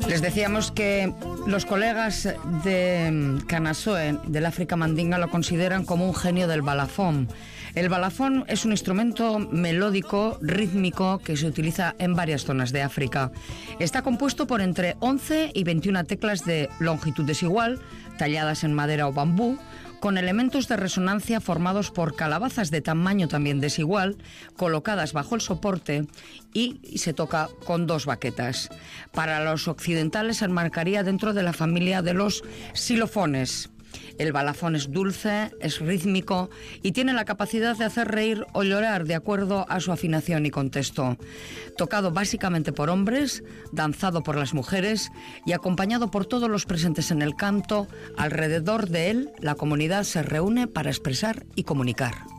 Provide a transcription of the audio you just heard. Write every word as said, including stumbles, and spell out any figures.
Les decíamos que los colegas de Canasoe, del África Mandinga, lo consideran como un genio del balafón. El balafón es un instrumento melódico, rítmico, que se utiliza en varias zonas de África. Está compuesto por entre once y veintiuna teclas de longitud desigual, talladas en madera o bambú, con elementos de resonancia formados por calabazas de tamaño también desigual, colocadas bajo el soporte, y, y se toca con dos baquetas. Para los occidentales se enmarcaría dentro de la familia de los xilofones. El balafón es dulce, es rítmico y tiene la capacidad de hacer reír o llorar de acuerdo a su afinación y contexto. Tocado básicamente por hombres, danzado por las mujeres y acompañado por todos los presentes en el canto, alrededor de él la comunidad se reúne para expresar y comunicar.